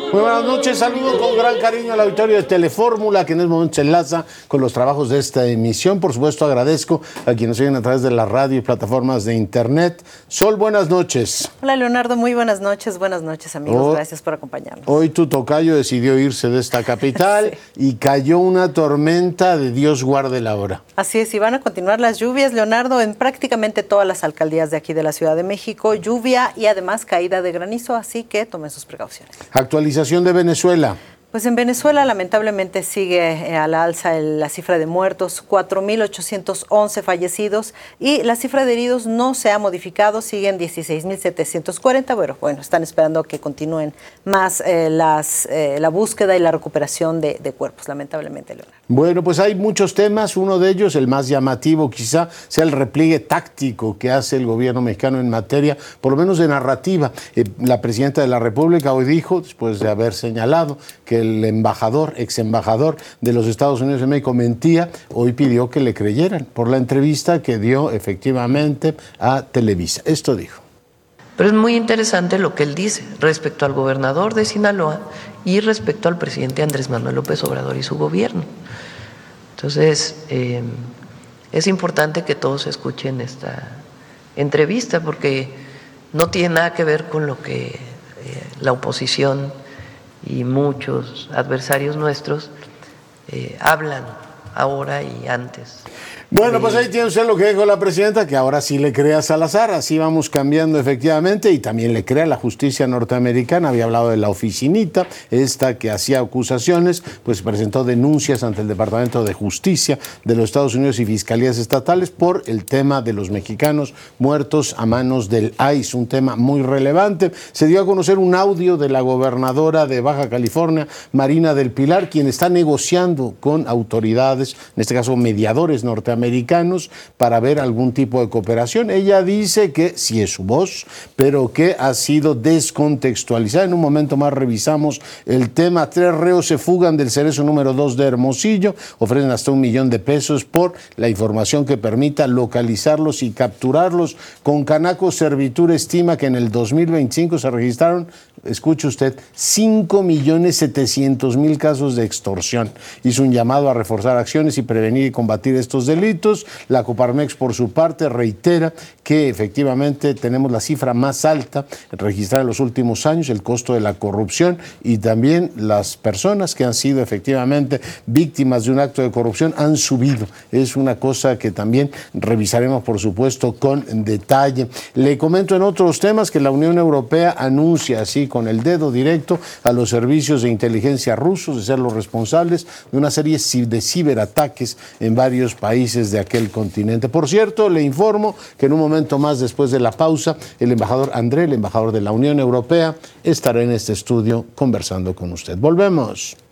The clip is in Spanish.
Muy buenas noches, saludo con gran cariño al auditorio de Telefórmula, que en este momento se enlaza con los trabajos de esta emisión. Por supuesto, agradezco a quienes siguen a través de la radio y plataformas de internet. Sol, buenas noches. Hola, Leonardo, muy buenas noches amigos, gracias por acompañarnos. Hoy tu tocayo decidió irse de esta capital y cayó una tormenta de Dios guarde la hora. Así es, y van a continuar las lluvias, Leonardo, en prácticamente todas las alcaldías de aquí de la Ciudad de México, lluvia y además caída de granizo, así que tomen sus precauciones. Actualización de Venezuela. Pues en Venezuela lamentablemente sigue a la alza la cifra de muertos, 4.811 fallecidos, y la cifra de heridos no se ha modificado, siguen 16.740. Bueno, están esperando que continúen más la búsqueda y la recuperación de cuerpos, lamentablemente, Leonardo. Bueno, pues hay muchos temas, uno de ellos, el más llamativo quizá, sea el repliegue táctico que hace el gobierno mexicano en materia, por lo menos de narrativa. La presidenta de la República hoy dijo, después de haber señalado que el ex embajador de los Estados Unidos en México mentía, hoy pidió que le creyeran por la entrevista que dio efectivamente a Televisa. Esto dijo. Pero es muy interesante lo que él dice respecto al gobernador de Sinaloa y respecto al presidente Andrés Manuel López Obrador y su gobierno. Entonces, es importante que todos escuchen esta entrevista porque no tiene nada que ver con lo que la oposición y muchos adversarios nuestros hablan ahora y antes. Bueno, pues ahí tiene usted lo que dijo la presidenta, que ahora sí le cree a Salazar, así vamos cambiando efectivamente, y también le cree a la justicia norteamericana. Había hablado de la oficinita, esta que hacía acusaciones, pues presentó denuncias ante el Departamento de Justicia de los Estados Unidos y fiscalías estatales por el tema de los mexicanos muertos a manos del ICE, un tema muy relevante. Se dio a conocer un audio de la gobernadora de Baja California, Marina del Pilar, quien está negociando con autoridades, en este caso mediadores norteamericanos, para ver algún tipo de cooperación. Ella dice que sí es su voz, pero que ha sido descontextualizada. En un momento más revisamos el tema. 3 reos se fugan del Cerezo número 2 de Hermosillo, ofrecen hasta $1 millón por la información que permita localizarlos y capturarlos. Con Canaco Servitur estima que en el 2025 se registraron, escuche usted, 5.700.000 casos de extorsión. Hizo un llamado a reforzar acciones y prevenir y combatir estos delitos. La Coparmex, por su parte, reitera que efectivamente tenemos la cifra más alta registrada en los últimos años, el costo de la corrupción y también las personas que han sido efectivamente víctimas de un acto de corrupción han subido. Es una cosa que también revisaremos, por supuesto, con detalle. Le comento en otros temas que la Unión Europea anuncia así con el dedo directo a los servicios de inteligencia rusos de ser los responsables de una serie de ciberataques en varios países de aquel continente. Por cierto, le informo que en un momento más después de la pausa, el embajador André, el embajador de la Unión Europea, estará en este estudio conversando con usted. Volvemos.